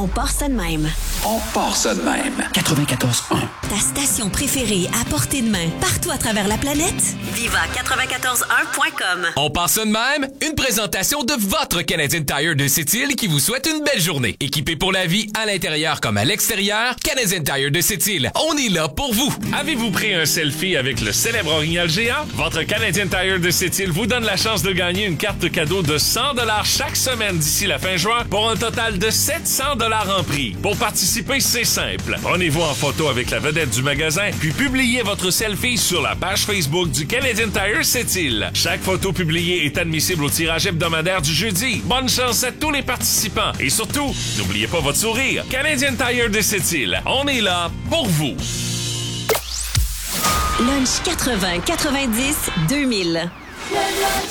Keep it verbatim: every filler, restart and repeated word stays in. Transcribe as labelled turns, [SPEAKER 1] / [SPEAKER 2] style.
[SPEAKER 1] On part ça de même.
[SPEAKER 2] On part ça de même. quatre-vingt-quatorze un.
[SPEAKER 1] Ta station préférée à portée de main, partout à travers la planète? Viva quatre-vingt-quatorze un point com.
[SPEAKER 3] On part ça de même. Une présentation de votre Canadian Tire de Sept-Îles qui vous souhaite une belle journée. Équipé pour la vie, à l'intérieur comme à l'extérieur, Canadian Tire de Sept-Îles, on est là pour vous.
[SPEAKER 4] Avez-vous pris un selfie avec le célèbre orignal géant? Votre Canadian Tire de Sept-Îles vous donne la chance de gagner une carte cadeau de cent dollars chaque semaine d'ici la fin juin pour un total de sept cents dollars en prix. Pour participer, c'est simple. Prenez-vous en photo avec la vedette du magasin, puis publiez votre selfie sur la page Facebook du Canadian Tire Sept-Îles. Chaque photo publiée est admissible au tirage hebdomadaire du jeudi. Bonne chance à tous les participants. Et surtout, n'oubliez pas votre sourire. Canadian Tire de Sept-Îles, on est là pour vous.
[SPEAKER 1] Lunch quatre-vingts quatre-vingt-dix deux mille.
[SPEAKER 5] Le lunch